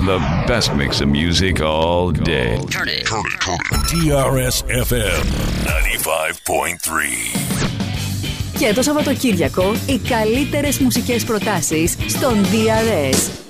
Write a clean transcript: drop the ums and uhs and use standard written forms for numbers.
The best mix of music all day. Turn it. TRS FM 95.3. Και το Σαββατοκύριακο οι καλύτερες μουσικές προτάσεις στον DRS.